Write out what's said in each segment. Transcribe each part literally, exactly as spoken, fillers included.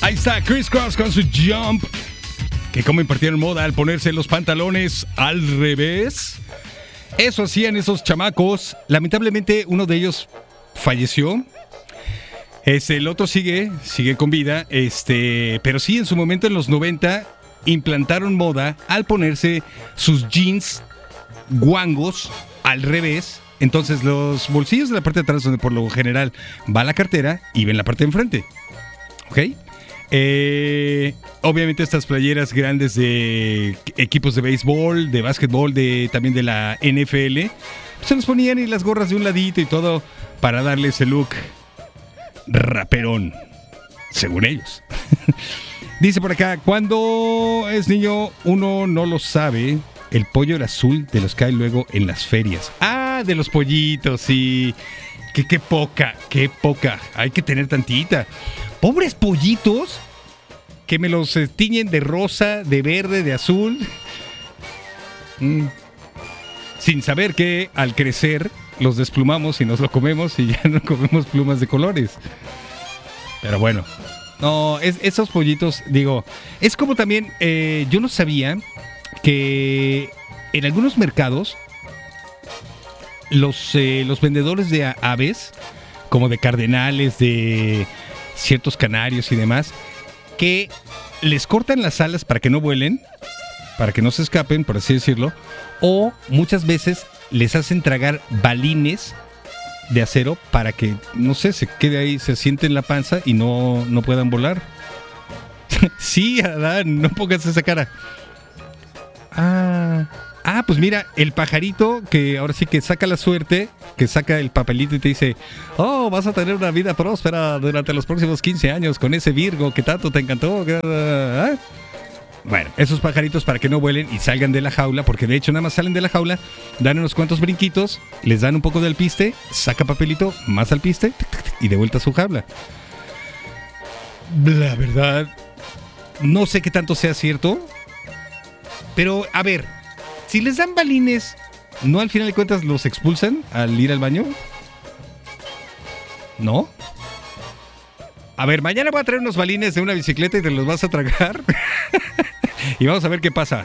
Ahí está Criss Cross con su Jump. Que como impartieron moda al ponerse los pantalones al revés. Eso hacían esos chamacos. Lamentablemente uno de ellos falleció. Este, el otro sigue, sigue con vida. Este, pero sí, en su momento en los noventa implantaron moda al ponerse sus jeans guangos al revés. Entonces los bolsillos de la parte de atrás, donde por lo general va la cartera, y ven la parte de enfrente. ¿Ok? Eh, obviamente estas playeras grandes de equipos de béisbol, de básquetbol, de, también de la N F L, se los ponían, y las gorras de un ladito y todo para darle ese look raperón, según ellos. Dice por acá, cuando es niño uno no lo sabe. El pollo era azul de los que hay luego en las ferias. Ah, de los pollitos, sí. Qué, qué poca, qué poca. Hay que tener tantita. Pobres pollitos que me los eh, tiñen de rosa, de verde, de azul. Mm. Sin saber que al crecer los desplumamos y nos lo comemos y ya no comemos plumas de colores. Pero bueno. No, es, esos pollitos, digo, es como también, eh, yo no sabía que en algunos mercados los, eh, los vendedores de aves, como de cardenales, de ciertos canarios y demás, que les cortan las alas para que no vuelen, para que no se escapen, por así decirlo, o muchas veces les hacen tragar balines de acero para que, no sé, se quede ahí, se siente en la panza y no, no puedan volar. Sí, Adán, no pongas esa cara. Ah, ah, pues mira, el pajarito que ahora sí que saca la suerte, que saca el papelito y te dice, oh, vas a tener una vida próspera durante los próximos quince años con ese Virgo que tanto te encantó. ¿Ah? Bueno, esos pajaritos para que no vuelen y salgan de la jaula, porque de hecho nada más salen de la jaula, dan unos cuantos brinquitos, les dan un poco de alpiste, saca papelito, más alpiste y de vuelta a su jaula. La verdad, no sé qué tanto sea cierto, pero a ver, si les dan balines, ¿no al final de cuentas los expulsan al ir al baño? ¿No? A ver, mañana voy a traer unos balines de una bicicleta y te los vas a tragar. Y vamos a ver qué pasa.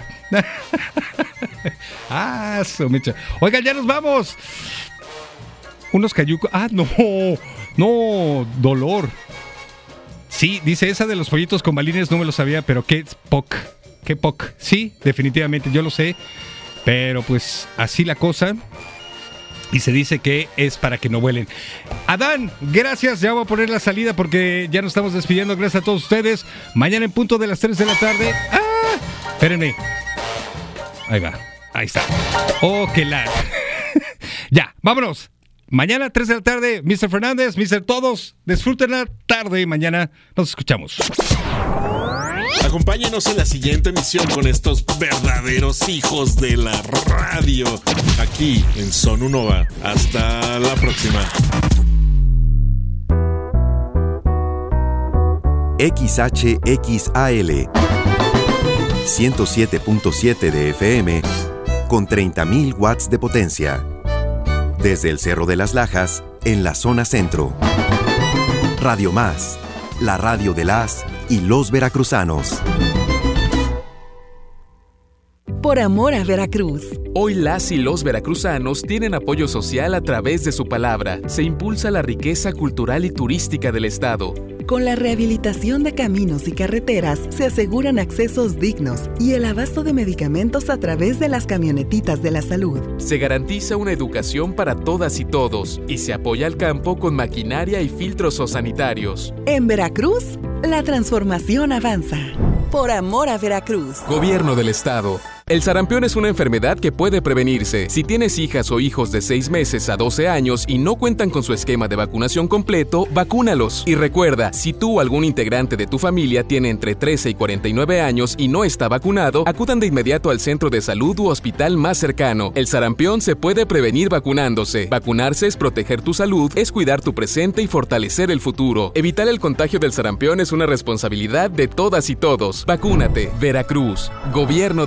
Ah, so mecha. Oigan, ya nos vamos. Unos cayucos. Ah, no. No, dolor. Sí, dice esa de los pollitos con balines, no me lo sabía, pero qué poc. Qué poc. Sí, definitivamente, yo lo sé. Pero pues así la cosa. Y se dice que es para que no vuelen. Adán, gracias. Ya voy a poner la salida porque ya nos estamos despidiendo. Gracias a todos ustedes. Mañana en punto de las tres de la tarde. ¡Ah! Espérenme. Ahí va. Ahí está. Oh, qué lag. Ya, vámonos. Mañana, tres de la tarde. mister Fernández, mister Todos. Disfruten la tarde. Mañana nos escuchamos. Acompáñenos en la siguiente emisión con estos verdaderos hijos de la radio, aquí en Sonunova. Hasta la próxima. X H X A L ciento siete punto siete de F M con treinta mil watts de potencia. Desde el Cerro de las Lajas, en la zona centro. Radio Más, la radio de las y los veracruzanos. Por amor a Veracruz. Hoy las y los veracruzanos tienen apoyo social a través de su palabra. Se impulsa la riqueza cultural y turística del estado. Con la rehabilitación de caminos y carreteras se aseguran accesos dignos y el abasto de medicamentos a través de las camionetitas de la salud. Se garantiza una educación para todas y todos y se apoya al campo con maquinaria y filtros sanitarios. En Veracruz, la transformación avanza. Por amor a Veracruz. Gobierno del estado. El sarampión es una enfermedad que puede prevenirse. Si tienes hijas o hijos de seis meses a doce años y no cuentan con su esquema de vacunación completo, vacúnalos. Y recuerda, si tú o algún integrante de tu familia tiene entre trece y cuarenta y nueve años y no está vacunado, acudan de inmediato al centro de salud u hospital más cercano. El sarampión se puede prevenir vacunándose. Vacunarse es proteger tu salud, es cuidar tu presente y fortalecer el futuro. Evitar el contagio del sarampión es una responsabilidad de todas y todos. Vacúnate. Veracruz. Gobierno del estado.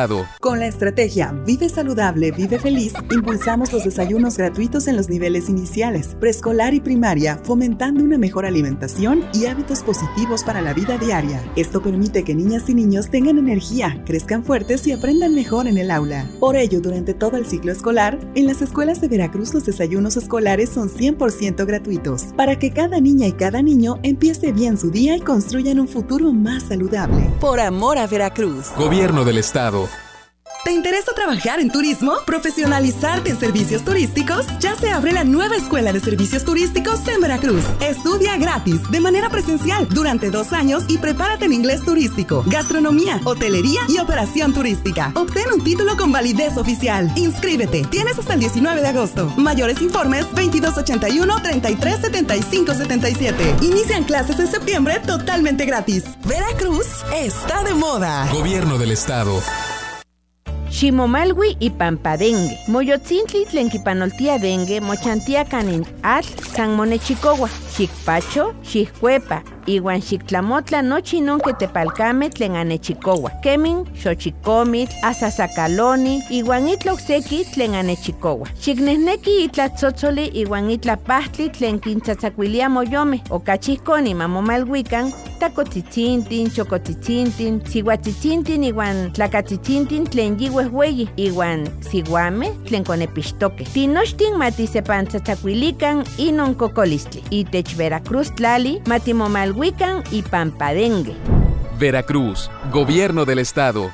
Estado. Con la estrategia Vive Saludable, Vive Feliz, impulsamos los desayunos gratuitos en los niveles iniciales, preescolar y primaria, fomentando una mejor alimentación y hábitos positivos para la vida diaria. Esto permite que niñas y niños tengan energía, crezcan fuertes y aprendan mejor en el aula. Por ello, durante todo el ciclo escolar, en las escuelas de Veracruz los desayunos escolares son cien por ciento gratuitos, para que cada niña y cada niño empiece bien su día y construyan un futuro más saludable. Por amor a Veracruz. Gobierno del Estado. ¿Te interesa trabajar en turismo? ¿Profesionalizarte en servicios turísticos? Ya se abre la nueva Escuela de Servicios Turísticos en Veracruz. Estudia gratis, de manera presencial, durante dos años y prepárate en inglés turístico, gastronomía, hotelería y operación turística. Obtén un título con validez oficial. Inscríbete. Tienes hasta el diecinueve de agosto. Mayores informes veintidós ochenta y uno, treinta y tres setenta y cinco setenta y siete. Inician clases en septiembre totalmente gratis. Veracruz está de moda. Gobierno del Estado. Ximomalwi y Pampadengue. Moyotzintli tlenquipanoltia dengue, mochantia canin atl, san monechicowa, xicpacho, xiccuepa, iwan xictlamotla nochi nonque tepalcame tlen anechicowa. Kemin, xochicomitl, asasacaloni, iwan itloxeki tlen anechicowa. Xicnehneki itlatzotzoli iwan itlapahtli tlen quintzatzacuilia moyome, ocachihconi mamomalhuican, tacotzitzintin, chocotzitzintin, sihuatzitzintin iwan tlacatzitzintin tlen yihuehueyi, iwan sihuame tlen conepixtoque. Tinochtin matisepantzatzacuilican inon cocolistli. Itech Veracruz tlali matimomalhuican y Pampadengue. Veracruz, Gobierno del Estado.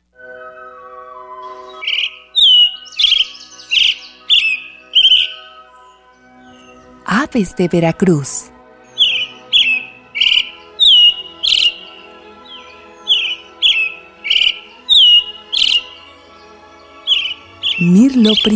Aves de Veracruz. Mirlo